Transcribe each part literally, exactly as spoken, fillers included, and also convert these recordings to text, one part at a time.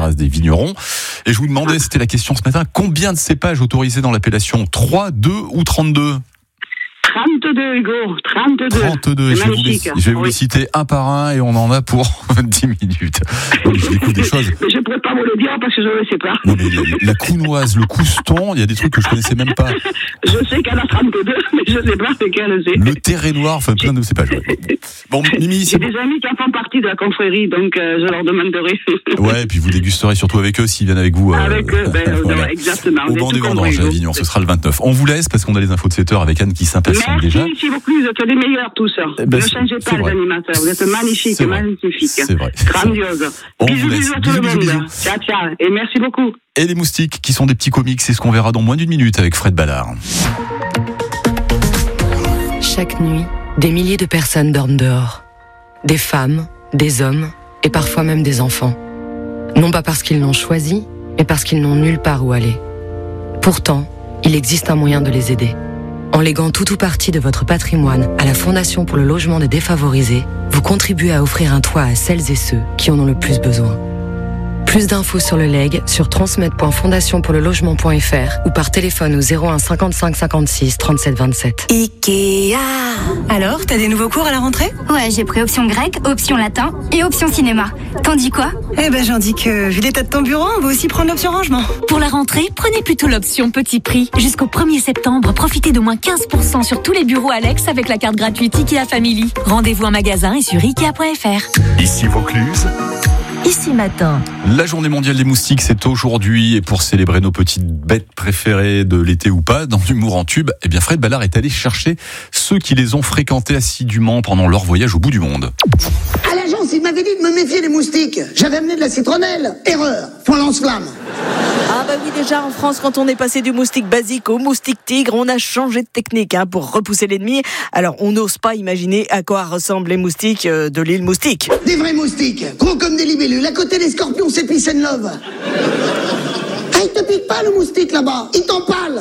terrasse des vignerons. Et je vous demandais, c'était la question ce matin, combien de cépages autorisés dans l'appellation ? trois, deux ou trente-deux ? trente-deux, Hugo, trente-deux. trente-deux, je vais, vous les, je vais vous oui. les citer un par un et on en a pour dix minutes. Donc, je découvre des choses. Mais je ne pourrais pas vous le dire parce que je ne le sais pas. Non, mais la, la counoise, le couston, il y a des trucs que je connaissais même pas. Je sais qu'elle a trente-deux, mais je ne sais pas lesquels c'est. Le terré noir, enfin plein de cépages. Bon, Mimi, j'ai c'est des amis qui en font partie de la confrérie, donc euh, je leur demanderai. Ouais, et puis vous dégusterez surtout avec eux s'ils viennent avec vous. Euh, avec eux, ben, voilà. exactement. Au banc des vendanges à Avignon, ce sera le vingt-neuf. On vous laisse parce qu'on a les infos de sept heures avec Anne qui s'impatiente déjà. Merci, s'il vous plaît, vous êtes les meilleurs tous. Eh ben, ne changez pas les animateurs, vous êtes magnifiques, c'est magnifiques. C'est vrai. Grandiose. On bisous, vous laisse. bisous à tout Bisous, le bisous, monde. bisous. Ciao, ciao. Et merci beaucoup. Et les moustiques qui sont des petits comiques, c'est ce qu'on verra dans moins d'une minute avec Fred Ballard. Chaque nuit, des milliers de personnes dorment dehors. Des femmes, des hommes et parfois même des enfants. Non pas parce qu'ils l'ont choisi, mais parce qu'ils n'ont nulle part où aller. Pourtant, il existe un moyen de les aider. En léguant tout ou partie de votre patrimoine à la Fondation pour le logement des défavorisés, vous contribuez à offrir un toit à celles et ceux qui en ont le plus besoin. Plus d'infos sur le legs sur transmettre point fondation pour le logement point f r ou par téléphone au zéro un cinquante-cinq cinquante-six trente-sept vingt-sept. Ikea. Alors, t'as des nouveaux cours à la rentrée ? Ouais, j'ai pris option grec, option latin et option cinéma. T'en dis quoi ? Eh ben, j'en dis que, vu l'état de ton bureau, on va aussi prendre l'option rangement. Pour la rentrée, prenez plutôt l'option petit prix. Jusqu'au premier septembre, profitez d'au moins quinze pour cent sur tous les bureaux Alex avec la carte gratuite Ikea Family. Rendez-vous en magasin et sur ikea point f r. Ici Vaucluse. Ici matin. La journée mondiale des moustiques, c'est aujourd'hui. Et pour célébrer nos petites bêtes préférées de l'été ou pas, dans l'humour en tube, eh bien Fred Ballard est allé chercher ceux qui les ont fréquentés assidûment pendant leur voyage au bout du monde. À l'agence, il m'avait dit de me méfier des moustiques. J'avais amené de la citronnelle. Erreur. Point lance-flamme. Ah bah oui, déjà en France, quand on est passé du moustique basique au moustique tigre, on a changé de technique hein, pour repousser l'ennemi. Alors on n'ose pas imaginer à quoi ressemblent les moustiques euh, de l'île Moustique. Des vrais moustiques, gros comme des libellules. À côté des scorpions, c'est peace and love. Ah, il te pique pas le moustique là-bas, il t'empale.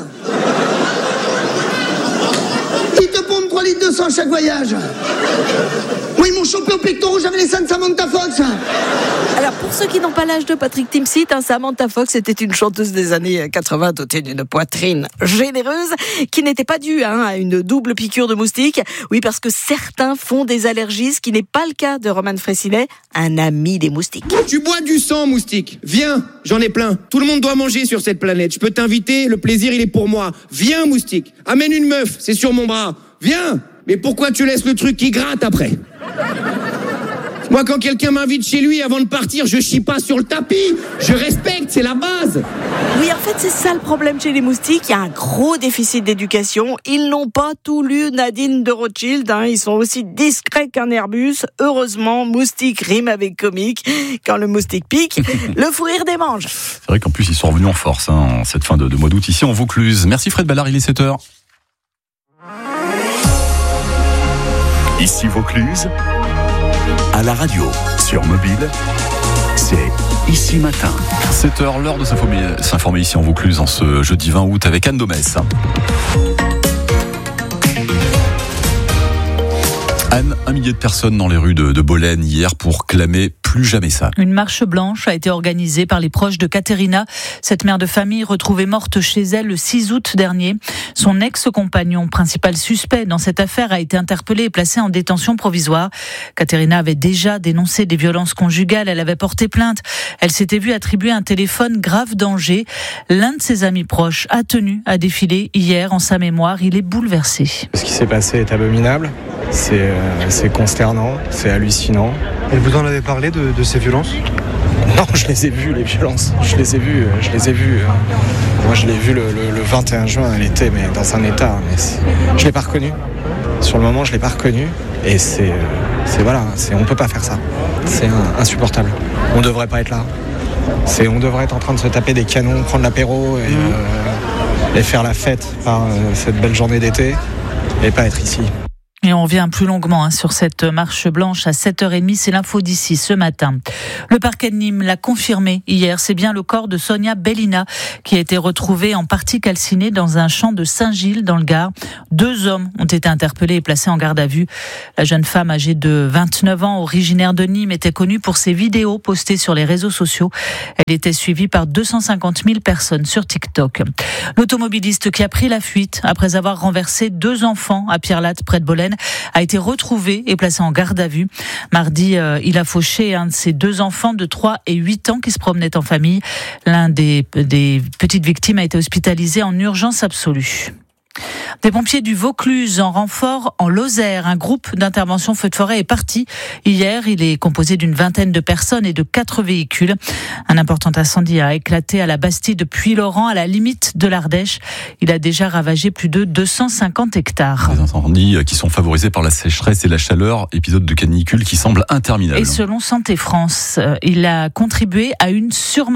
Il te pompe trois litres de sang chaque voyage. Moi, ils m'ont chopé au pectoral, j'avais les seins de Samantha Fox. Alors pour ceux qui n'ont pas l'âge de Patrick Timsit, hein, Samantha Fox était une chanteuse des années quatre-vingts dotée d'une poitrine généreuse qui n'était pas due hein, à une double piqûre de moustique. Oui, parce que certains font des allergies, ce qui n'est pas le cas de Roman Fressinet, un ami des moustiques. Tu bois du sang, moustique. Viens, j'en ai plein. Tout le monde doit manger sur cette planète. Je peux t'inviter, le plaisir il est pour moi. Viens, moustique. Amène une meuf, c'est sur mon bras. Viens. Mais pourquoi tu laisses le truc qui gratte après ? Moi, quand quelqu'un m'invite chez lui, avant de partir, je chie pas sur le tapis. Je respecte, c'est la base. Oui, en fait, c'est ça le problème chez les moustiques. Il y a un gros déficit d'éducation. Ils n'ont pas tout lu Nadine de Rothschild. Hein. Ils sont aussi discrets qu'un Airbus. Heureusement, moustique rime avec comique. Quand le moustique pique, le fou rire démange. C'est vrai qu'en plus, ils sont revenus en force hein, en cette fin de, de mois d'août ici en Vaucluse. Merci Fred Ballard, il est sept heures. Ici Vaucluse. À la radio, sur mobile, c'est Ici Matin. sept heures, l'heure de s'informer ici en Vaucluse en ce jeudi vingt août avec Anne Domès. Anne, un millier de personnes dans les rues de, de Bolène hier pour clamer plus jamais ça. Une marche blanche a été organisée par les proches de Katerina, cette mère de famille retrouvée morte chez elle le six août dernier. Son ex-compagnon, principal suspect dans cette affaire, a été interpellé et placé en détention provisoire. Katerina avait déjà dénoncé des violences conjugales, elle avait porté plainte. Elle s'était vue attribuer un téléphone grave danger. L'un de ses amis proches a tenu à défiler hier en sa mémoire. Il est bouleversé. Ce qui s'est passé est abominable. C'est, euh, c'est consternant, c'est hallucinant. Et vous en avez parlé de, de ces violences ? Non, je les ai vues, les violences. Je les ai vues, je les ai vues. Moi, je l'ai vue le, le, le vingt et un juin, elle était mais dans un état. Mais je ne l'ai pas reconnue. Sur le moment, je ne l'ai pas reconnue. Et c'est, c'est voilà, c'est, on ne peut pas faire ça. C'est un, insupportable. On ne devrait pas être là. C'est, on devrait être en train de se taper des canons, prendre l'apéro et, euh, et faire la fête par euh, cette belle journée d'été et pas être ici. Et on revient plus longuement hein, sur cette marche blanche à sept heures trente, c'est l'info d'ici ce matin. Le parquet de Nîmes l'a confirmé hier, c'est bien le corps de Sonia Bellina qui a été retrouvé en partie calciné dans un champ de Saint-Gilles dans le Gard. Deux hommes ont été interpellés et placés en garde à vue. La jeune femme âgée de vingt-neuf ans, originaire de Nîmes, était connue pour ses vidéos postées sur les réseaux sociaux. Elle était suivie par deux cent cinquante mille personnes sur TikTok. L'automobiliste qui a pris la fuite après avoir renversé deux enfants à Pierrelatte près de Bolène a été retrouvé et placé en garde à vue. Mardi, euh, il a fauché un de ses deux enfants de trois et huit ans qui se promenaient en famille. L'un des, des petites victimes a été hospitalisé en urgence absolue. Des pompiers du Vaucluse en renfort en Lozère. Un groupe d'intervention feu de forêt est parti hier. Il est composé d'une vingtaine de personnes et de quatre véhicules. Un important incendie a éclaté à la Bastide de Puylaurens, à la limite de l'Ardèche. Il a déjà ravagé plus de deux cent cinquante hectares. Des incendies qui sont favorisés par la sécheresse et la chaleur. Épisode de canicule qui semble interminable. Et selon Santé France, il a contribué à une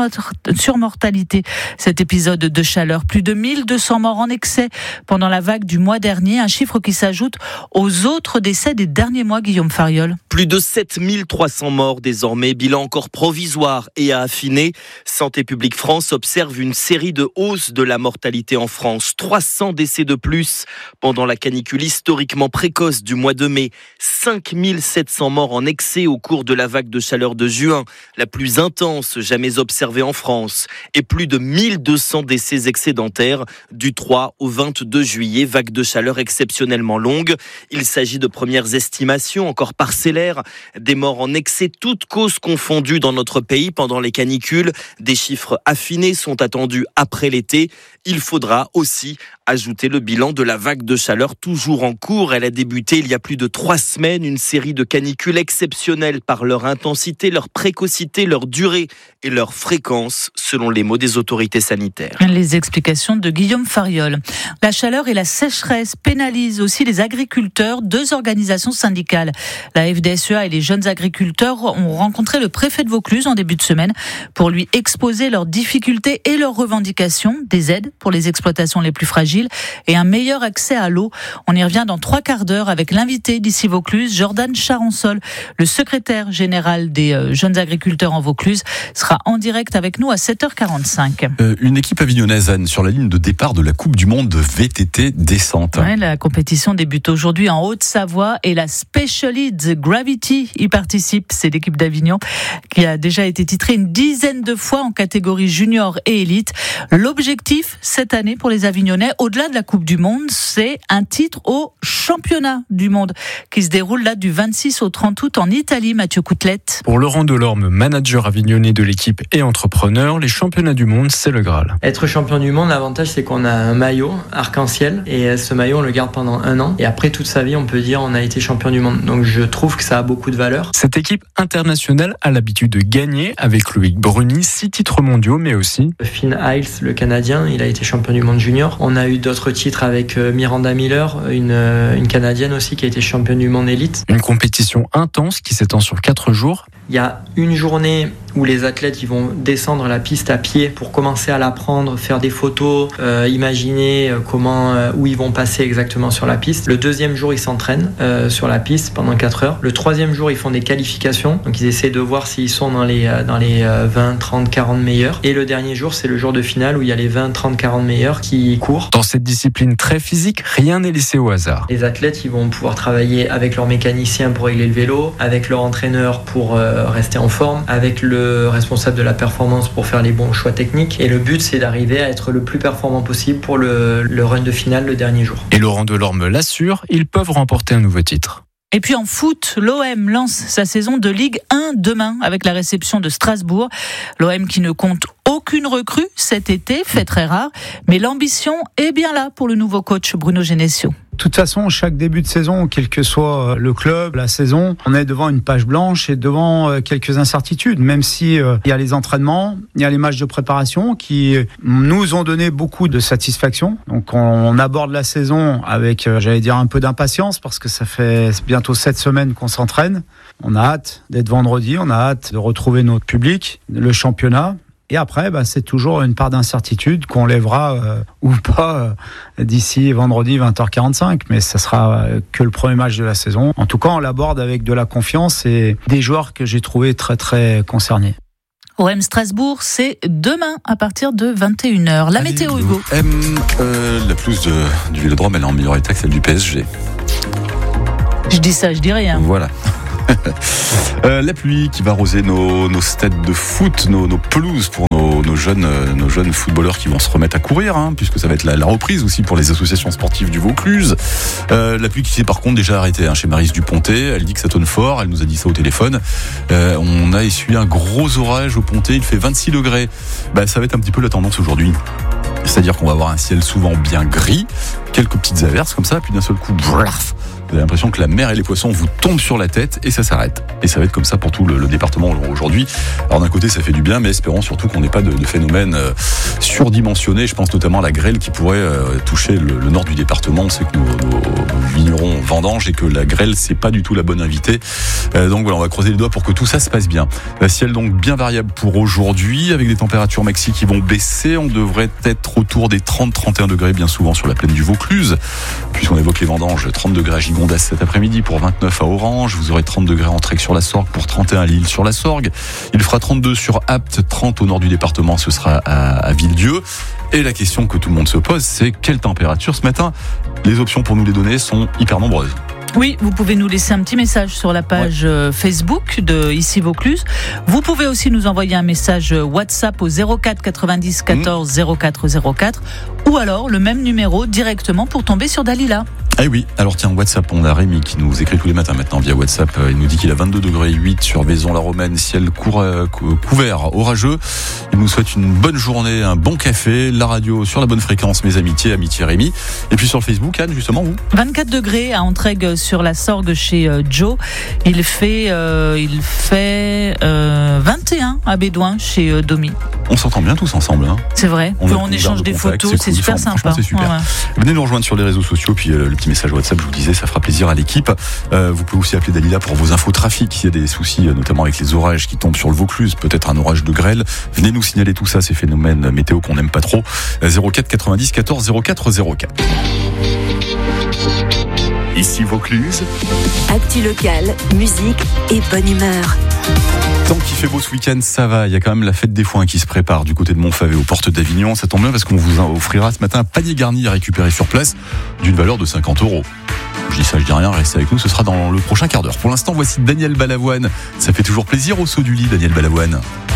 surmortalité. Cet épisode de chaleur, plus de mille deux cents morts en excès pendant la vague du mois dernier, un chiffre qui s'ajoute aux autres décès des derniers mois, Guillaume Fariol. Plus de sept mille trois cents morts désormais, bilan encore provisoire et à affiner. Santé publique France observe une série de hausses de la mortalité en France. trois cents décès de plus pendant la canicule historiquement précoce du mois de mai. cinq mille sept cents morts en excès au cours de la vague de chaleur de juin, la plus intense jamais observée en France. Et plus de mille deux cents décès excédentaires du trois au vingt-deux juillet, vague de chaleur exceptionnellement longue. Il s'agit de premières estimations encore parcellaires, des morts en excès, toutes causes confondues dans notre pays pendant les canicules. Des chiffres affinés sont attendus après l'été. Il faudra aussi ajouter le bilan de la vague de chaleur toujours en cours. Elle a débuté il y a plus de trois semaines, une série de canicules exceptionnelles par leur intensité, leur précocité, leur durée et leur fréquence, selon les mots des autorités sanitaires. Les explications de Guillaume Fariol. La chaleur et la sécheresse pénalisent aussi les agriculteurs. Deux organisations syndicales, la F D S E A et les jeunes agriculteurs, ont rencontré le préfet de Vaucluse en début de semaine pour lui exposer leurs difficultés et leurs revendications, des aides pour les exploitations les plus fragiles et un meilleur accès à l'eau. On y revient dans trois quarts d'heure avec l'invité d'ici Vaucluse, Jordan Charonsol, le secrétaire général des jeunes agriculteurs en Vaucluse, sera en direct avec nous à sept heures quarante-cinq. Euh, une équipe avignonnaise, Anne, sur la ligne de départ de la Coupe du Monde de V T T descente. Ouais, la compétition débute aujourd'hui en Haute-Savoie et la Specialized Gravity y participe. C'est l'équipe d'Avignon qui a déjà été titrée une dizaine de fois en catégorie junior et élite. L'objectif cette année pour les Avignonnais, au-delà de la Coupe du Monde, c'est un titre au championnat du monde qui se déroule là du vingt-six au trente août en Italie. Mathieu Coutelette. Pour Laurent Delorme, manager avignonnais de l'équipe et entrepreneur, les championnats du monde, c'est le Graal. Être champion du monde, l'avantage c'est qu'on a un maillot arc-en-ciel et ce maillot on le garde pendant un an et après toute sa vie on peut dire on a été champion du monde. Donc je trouve que ça a beaucoup de valeur. Cette équipe internationale a l'habitude de gagner avec Loïc Bruni, six titres mondiaux mais aussi Finn Hiles, le Canadien, il a été champion du monde junior. On a eu d'autres titres avec Miranda Miller, une, une Canadienne aussi qui a été championne du monde élite. Une compétition intense qui s'étend sur quatre jours. Il y a une journée où les athlètes ils vont descendre la piste à pied pour commencer à l'apprendre, faire des photos, euh, imaginer comment, euh, où ils vont passer exactement sur la piste. Le deuxième jour, ils s'entraînent euh, sur la piste pendant quatre heures. Le troisième jour, ils font des qualifications. Donc, ils essaient de voir s'ils sont dans les, euh, dans les euh, vingt, trente, quarante meilleurs. Et le dernier jour, c'est le jour de finale où il y a les vingt, trente, quarante meilleurs qui courent. Dans cette discipline très physique, rien n'est laissé au hasard. Les athlètes, ils vont pouvoir travailler avec leur mécanicien pour régler le vélo, avec leur entraîneur pour euh, rester en forme, avec le responsable de la performance pour faire les bons choix techniques. Et le but, c'est d'arriver à être le plus performant possible pour le, le run de finale le dernier jour. Et Laurent Delorme l'assure, ils peuvent remporter un nouveau titre. Et puis en foot, l'O M lance sa saison de Ligue un demain avec la réception de Strasbourg. L'O M qui ne compte aucune recrue cet été, fait très rare, mais l'ambition est bien là pour le nouveau coach Bruno Genesio. De toute façon, chaque début de saison, quel que soit le club, la saison, on est devant une page blanche et devant quelques incertitudes, même si euh, il y a les entraînements, il y a les matchs de préparation qui nous ont donné beaucoup de satisfaction. Donc on, on aborde la saison avec, euh, j'allais dire, un peu d'impatience parce que ça fait bientôt sept semaines qu'on s'entraîne. On a hâte d'être vendredi, on a hâte de retrouver notre public, le championnat. Et après, bah, c'est toujours une part d'incertitude qu'on lèvera euh, ou pas euh, d'ici vendredi vingt heures quarante-cinq. Mais ça sera euh, que le premier match de la saison. En tout cas, on l'aborde avec de la confiance et des joueurs que j'ai trouvés très très concernés. O M Strasbourg, c'est demain à partir de vingt et une heures. La Allez, météo, Hugo. M, euh, la pelouse de, du Vélodrome, elle est en meilleur état que celle du P S G. Je dis ça, je dis rien. Voilà. euh, la pluie qui va arroser nos, nos stades de foot, nos, nos pelouses pour nos, nos, jeunes, euh, nos jeunes footballeurs qui vont se remettre à courir, hein, puisque ça va être la, la reprise aussi pour les associations sportives du Vaucluse. Euh, la pluie qui s'est par contre déjà arrêtée hein, chez Maryse Dupontet. Elle dit que ça tonne fort, elle nous a dit ça au téléphone. Euh, on a essuyé un gros orage au Pontet, il fait vingt-six degrés. Bah, ça va être un petit peu la tendance aujourd'hui. C'est-à-dire qu'on va avoir un ciel souvent bien gris, quelques petites averses comme ça, puis d'un seul coup, brrrf, vous avez l'impression que la mer et les poissons vous tombent sur la tête et ça s'arrête. Et ça va être comme ça pour tout le, le département aujourd'hui. Alors d'un côté ça fait du bien, mais espérons surtout qu'on n'ait pas de, de phénomène euh, surdimensionné. Je pense notamment à la grêle qui pourrait euh, toucher le, le nord du département. On sait que nos, nos, nos vignerons vendangent et que la grêle c'est pas du tout la bonne invitée. Euh, donc voilà, on va croiser les doigts pour que tout ça se passe bien. Un ciel donc bien variable pour aujourd'hui, avec des températures maxi qui vont baisser. On devrait être autour des trente à trente et un degrés bien souvent sur la plaine du Vaucluse. Puisqu'on évoque les vendanges, trente degrés à Gigondas cet après-midi pour vingt-neuf à Orange. Vous aurez trente degrés en Trek sur la Sorgue pour trente et un à Lille sur la Sorgue. Il fera trente-deux sur Apt, trente au nord du département, ce sera à, à Villedieu. Et la question que tout le monde se pose, c'est quelle température ce matin? Les options pour nous les donner sont hyper nombreuses. Oui, vous pouvez nous laisser un petit message sur la page ouais. Facebook de Ici Vaucluse. Vous pouvez aussi nous envoyer un message WhatsApp au zéro quatre quatre-vingt-dix quatorze zéro quatre zéro quatre ou alors le même numéro directement pour tomber sur Dalila. Ah oui, alors tiens, WhatsApp, on a Rémi qui nous écrit tous les matins maintenant via WhatsApp. Il nous dit qu'il a vingt-deux degrés huit sur Vaison-la-Romaine, ciel couvert, couvert, orageux. Il nous souhaite une bonne journée, un bon café, la radio sur la bonne fréquence, mes amitiés, amitié Rémi. Et puis sur le Facebook, Anne, justement, vous vingt-quatre degrés à Entraigues sur la Sorgue chez euh, Joe. Il fait, euh, il fait euh, vingt et un à Bédouin chez euh, Domi. On s'entend bien tous ensemble. Hein. C'est vrai, on, on échange des contact, photos, c'est, c'est super sympa. C'est super. Ouais, ouais. Venez nous rejoindre sur les réseaux sociaux, puis euh, le petit message WhatsApp, je vous disais, ça fera plaisir à l'équipe. Euh, vous pouvez aussi appeler Dalila pour vos infos trafic, s'il y a des soucis, notamment avec les orages qui tombent sur le Vaucluse, peut-être un orage de grêle. Venez nous signaler tout ça, ces phénomènes météo qu'on n'aime pas trop. zéro quatre quatre-vingt-dix quatorze zéro quatre zéro quatre. Ici Vaucluse. Actu locale, musique et bonne humeur. Tant qu'il fait beau ce week-end, ça va. Il y a quand même la fête des foins qui se prépare du côté de Montfavet, aux portes d'Avignon. Ça tombe bien parce qu'on vous offrira ce matin un panier garni à récupérer sur place d'une valeur de cinquante euros. Je dis ça, je dis rien, restez avec nous, ce sera dans le prochain quart d'heure. Pour l'instant, voici Daniel Balavoine. Ça fait toujours plaisir au saut du lit, Daniel Balavoine.